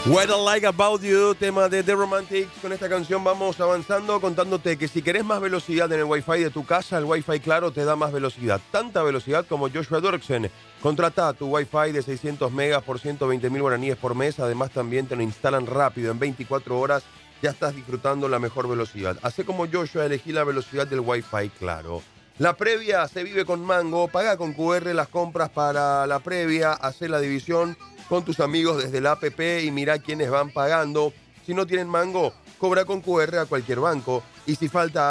What I Like About You, tema de The Romantics. Con esta canción vamos avanzando contándote que si querés más velocidad en el Wi-Fi de tu casa, el Wi-Fi Claro te da más velocidad. Tanta velocidad como Joshua Dorksen. Contrata tu Wi-Fi de 600 megas por 120.000 guaraníes por mes. Además también te lo instalan rápido. En 24 horas ya estás disfrutando la mejor velocidad. Hacé como Joshua, elegí la velocidad del Wi-Fi Claro. La previa se vive con Mango. Paga con QR las compras para la previa. Hacé la división con tus amigos desde la app y mira quiénes van pagando. Si no tienen Mango, cobra con QR a cualquier banco. Y si falta